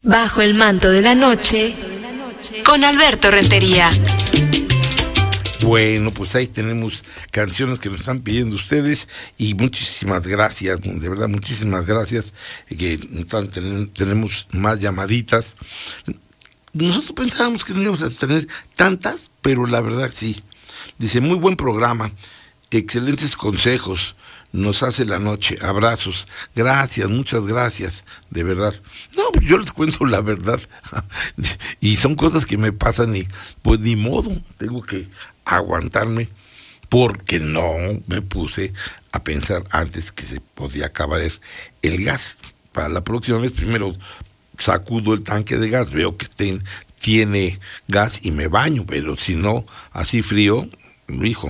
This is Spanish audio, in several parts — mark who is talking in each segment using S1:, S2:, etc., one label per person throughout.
S1: Bajo el manto de la noche, con Alberto Rentería.
S2: Bueno, pues ahí tenemos canciones que nos están pidiendo ustedes y muchísimas gracias, de verdad, muchísimas gracias, que tenemos más llamaditas. Nosotros pensábamos que no íbamos a tener tantas, pero la verdad sí. Dice, muy buen programa, excelentes consejos, nos hace la noche, abrazos, gracias, muchas gracias, de verdad. No, yo les cuento la verdad, y son cosas que me pasan y pues ni modo, tengo que aguantarme, porque no me puse a pensar antes que se podía acabar el gas. Para la próxima vez, primero sacudo el tanque de gas, veo que tiene gas y me baño, pero si no, así frío, hijo.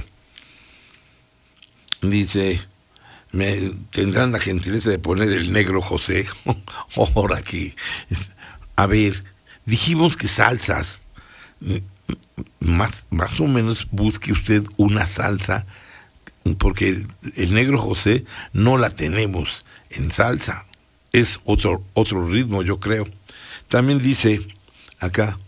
S2: Dice, me tendrán la gentileza de poner el Negro José. Ahora que, a ver, dijimos que salsas, más o menos busque usted una salsa, porque el Negro José no la tenemos en salsa, es otro ritmo, yo creo. También dice acá,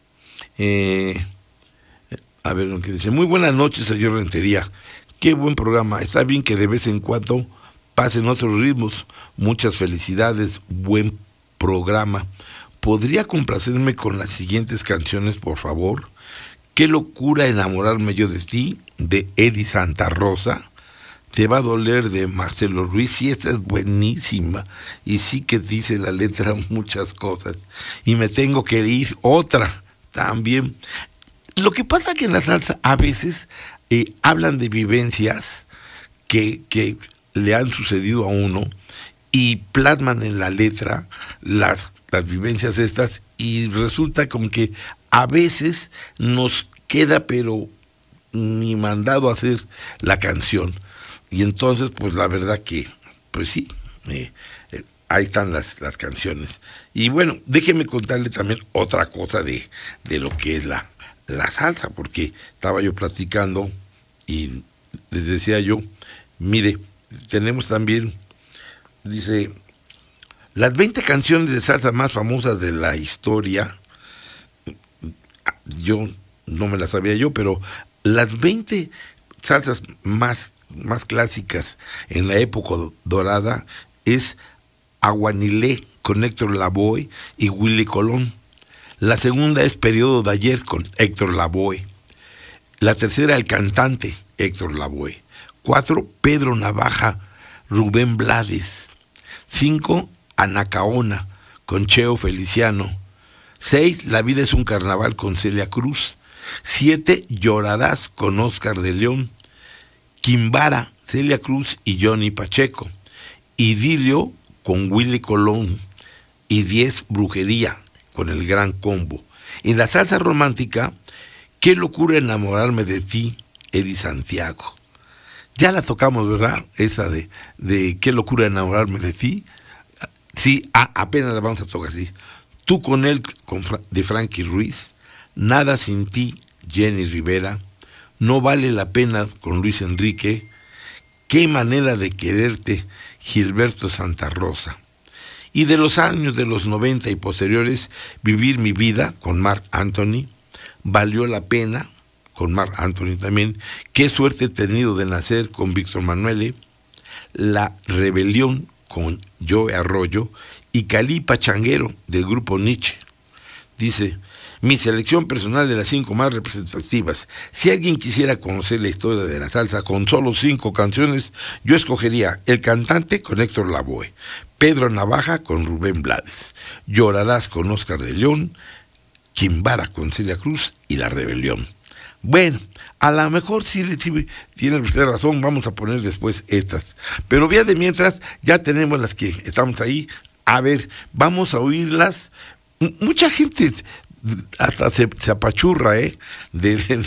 S2: a ver lo que dice, muy buenas noches, señor Rentería, qué buen programa, está bien que de vez en cuando pasen otros ritmos, muchas felicidades, buen programa. ¿Podría complacerme con las siguientes canciones, por favor? Qué locura enamorarme yo de ti, de Eddie Santa Rosa. Te va a doler, de Marcelo Ruiz. Sí, esta es buenísima. Y sí que dice la letra muchas cosas. Y me tengo que ir otra también. Lo que pasa que en la salsa a veces hablan de vivencias que le han sucedido a uno y plasman en la letra las vivencias estas, y resulta como que a veces nos queda pero ni mandado a hacer la canción, y entonces pues la verdad que pues sí, ahí están las canciones. Y bueno, déjeme contarle también otra cosa de lo que es la salsa, porque estaba yo platicando y les decía yo, mire, tenemos también, dice, las 20 canciones de salsa más famosas de la historia. Yo no me las sabía yo, pero las 20 salsas más clásicas en la época dorada es Aguanilé con Héctor Lavoe y Willy Colón. La segunda es Periodo de Ayer con Héctor Lavoe. La tercera, El Cantante, Héctor Lavoe. 4, Pedro Navaja, Rubén Blades. 5, Anacaona, con Cheo Feliciano. 6, La vida es un carnaval, con Celia Cruz. 7, Llorarás, con Óscar de León. Quimbara, Celia Cruz y Johnny Pacheco. Idilio, con Willy Colón. Y 10, Brujería, con el Gran Combo. En la salsa romántica, Qué locura enamorarme de ti, Eddie Santiago. Ya la tocamos, ¿verdad? Esa de Qué locura enamorarme de ti. Sí, apenas la vamos a tocar así. Tú con él, de Frankie Ruiz. Nada sin ti, Jenny Rivera. No vale la pena, con Luis Enrique. Qué manera de quererte, Gilberto Santa Rosa. Y de los años de los 90 y posteriores, Vivir mi vida, con Marc Anthony. Valió la pena, con Marc Anthony también. Qué suerte he tenido de nacer, con Víctor Manuelle. La rebelión, con Joe Arroyo. Y Calí Pachanguero, del grupo Nietzsche. Dice, mi selección personal de las 5 más representativas. Si alguien quisiera conocer la historia de la salsa con solo 5 canciones, yo escogería El Cantante, con Héctor Lavoe. Pedro Navaja, con Rubén Blades. Llorarás, con Óscar de León. Quimbara, con Celia Cruz, y La Rebelión. Bueno, a lo mejor sí tiene usted razón, vamos a poner después estas. Pero vía de mientras, ya tenemos las que estamos ahí. A ver, vamos a oírlas. Mucha gente hasta se apachurra, de